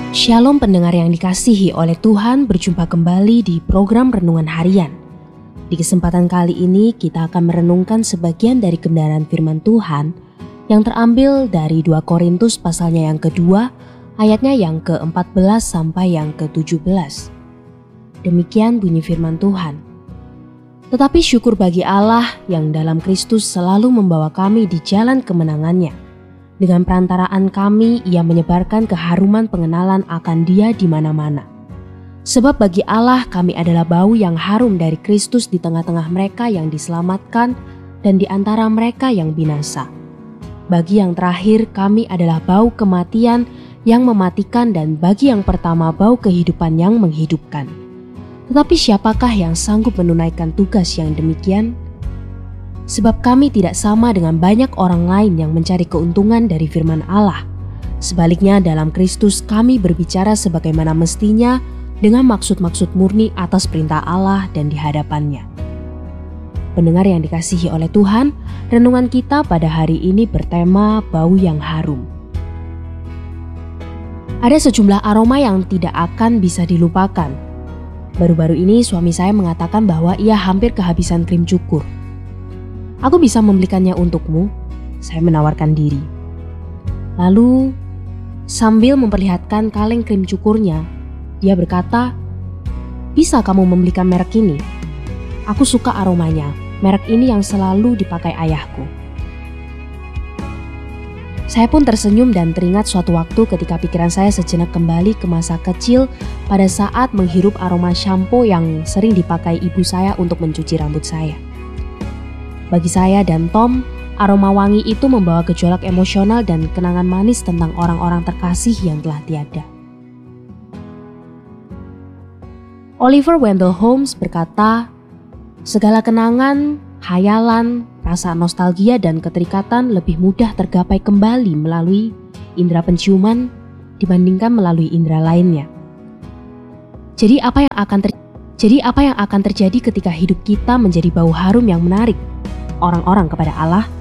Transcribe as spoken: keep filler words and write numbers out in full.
Shalom pendengar yang dikasihi oleh Tuhan, berjumpa kembali di program Renungan Harian. Di kesempatan kali ini kita akan merenungkan sebagian dari kebenaran firman Tuhan yang terambil dari dua Korintus pasalnya yang kedua, ayatnya yang ke empat belas sampai yang ke tujuh belas. Demikian bunyi firman Tuhan. Tetapi syukur bagi Allah yang dalam Kristus selalu membawa kami di jalan kemenangannya. Dengan perantaraan kami, ia menyebarkan keharuman pengenalan akan Dia di mana-mana. Sebab bagi Allah kami adalah bau yang harum dari Kristus di tengah-tengah mereka yang diselamatkan dan di antara mereka yang binasa. Bagi yang terakhir kami adalah bau kematian yang mematikan dan bagi yang pertama bau kehidupan yang menghidupkan. Tetapi siapakah yang sanggup menunaikan tugas yang demikian? Sebab kami tidak sama dengan banyak orang lain yang mencari keuntungan dari firman Allah. Sebaliknya dalam Kristus kami berbicara sebagaimana mestinya dengan maksud-maksud murni atas perintah Allah dan di hadapannya. Pendengar yang dikasihi oleh Tuhan, renungan kita pada hari ini bertema bau yang harum. Ada sejumlah aroma yang tidak akan bisa dilupakan. Baru-baru ini suami saya mengatakan bahwa ia hampir kehabisan krim cukur. Aku bisa membelikannya untukmu, saya menawarkan diri. Lalu, sambil memperlihatkan kaleng krim cukurnya, dia berkata, "Bisa kamu membelikan merek ini? Aku suka aromanya, merek ini yang selalu dipakai ayahku." Saya pun tersenyum dan teringat suatu waktu ketika pikiran saya sejenak kembali ke masa kecil pada saat menghirup aroma shampoo yang sering dipakai ibu saya untuk mencuci rambut saya. Bagi saya dan Tom, aroma wangi itu membawa gejolak emosional dan kenangan manis tentang orang-orang terkasih yang telah tiada. Oliver Wendell Holmes berkata, "Segala kenangan, hayalan, rasa nostalgia dan keterikatan lebih mudah tergapai kembali melalui indera penciuman dibandingkan melalui indera lainnya." Jadi apa yang akan ter- Jadi apa yang akan terjadi ketika hidup kita menjadi bau harum yang menarik orang-orang kepada Allah?